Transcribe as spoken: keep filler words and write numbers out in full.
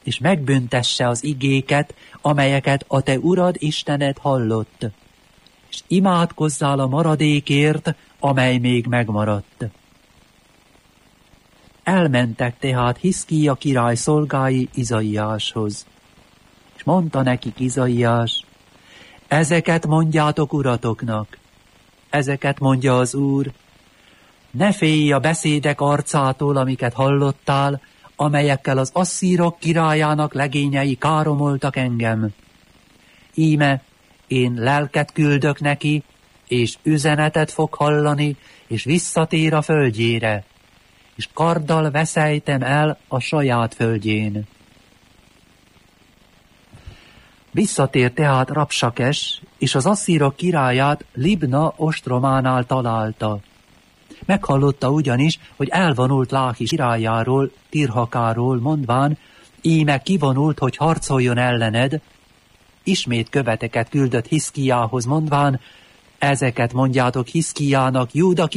és megbüntesse az igéket, amelyeket a te urad Istened hallott, és imádkozzál a maradékért, amely még megmaradt. Elmentek tehát Hiszkía király szolgái Izaiáshoz, és mondta nekik Izaiás: ezeket mondjátok uratoknak, ezeket mondja az Úr, ne félj a beszédek arcától, amiket hallottál, amelyekkel az asszírok királyának legényei káromoltak engem. Íme, én lelket küldök neki, és üzenetet fog hallani, és visszatér a földjére, és karddal veszejtem el a saját földjén. Visszatér tehát Rabsakes, és az asszírok királyát Libna ostrománál találta. Meghallotta ugyanis, hogy elvonult Lákis királyáról, Tirhakáról, mondván, íme kivonult, hogy harcoljon ellened. Ismét követeket küldött Hiszkíjához, mondván, ezeket mondjátok Hiszkíjának, Júda